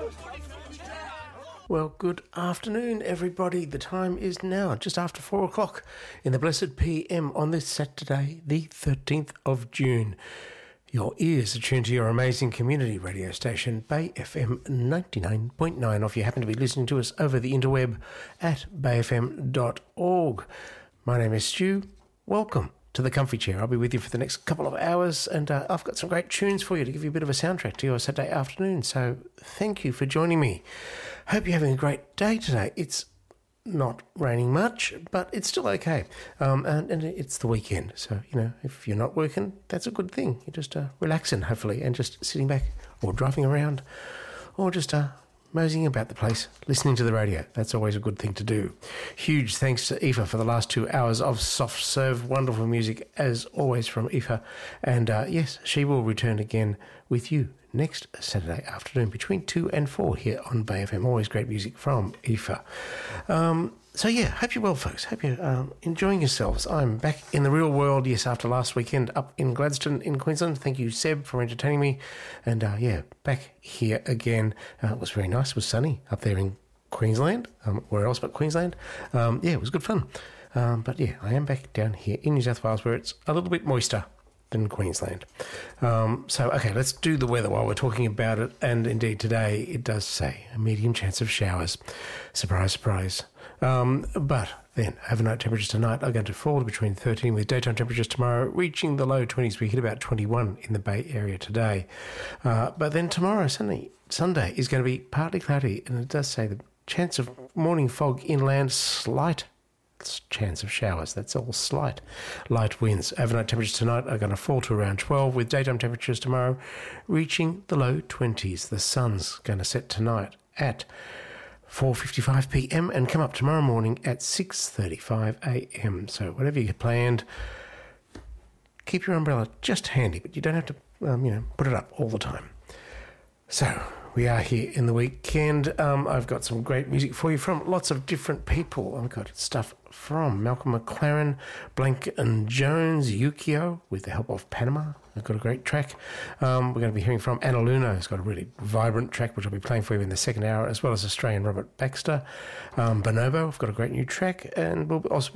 Well, good afternoon, everybody. The time is now just after 4 o'clock in the blessed PM on this Saturday, the 13th of June. Your ears are tuned to your amazing community radio station, Bay FM 99.9, or if you happen to be listening to us over the interweb at bayfm.org. My name is Stu. Welcome to the Comfy Chair. I'll be with you for the next couple of hours, and I've got some great tunes for you to give you a bit of a soundtrack to your Saturday afternoon, so thank you for joining me. Hope you're having a great day today. It's not raining much, but it's still okay, and it's the weekend, so, you know, if you're not working, that's a good thing. You're just relaxing, hopefully, and just sitting back or driving around or just moseying about the place, listening to the radio. That's always a good thing to do. Huge thanks to Aoife for the last 2 hours of soft serve. Wonderful music, as always, from Aoife. And yes, she will return again with you next Saturday afternoon between 2 and 4 here on Bay FM. Always great music from Aoife. So yeah, hope you're well, folks. Hope you're enjoying yourselves. I'm back in the real world, yes, after last weekend up in Gladstone in Queensland. Thank you, Seb, for entertaining me. And yeah, back here again. It was very nice. It was sunny up there in Queensland. Where else but Queensland? Yeah, it was good fun. But yeah, I am back down here in New South Wales where it's a little bit moister than Queensland. So, okay, let's do the weather while we're talking about it. And indeed, today it does say a medium chance of showers. Surprise, surprise. But then overnight temperatures tonight are going to fall to between 13 with daytime temperatures tomorrow reaching the low 20s. We hit about 21 in the Bay Area today. But then tomorrow, Sunday, is going to be partly cloudy, and it does say the chance of morning fog inland, slight chance of showers. That's all slight. Light winds. Overnight temperatures tonight are going to fall to around 12 with daytime temperatures tomorrow reaching the low 20s. The sun's going to set tonight at 4:55 p.m. and come up tomorrow morning at 6:35 a.m. So whatever you planned, keep your umbrella just handy, but you don't have to, put it up all the time. So we are here in the weekend. I've got some great music for you from lots of different people. I've got stuff from Malcolm McLaren, Blank and Jones, Yukio, with the help of Panama. I've got a great track. We're going to be hearing from Anna Luna, who's got a really vibrant track, which I'll be playing for you in the second hour, as well as Australian Robert Baxter. Bonobo, I've got a great new track, and we'll also be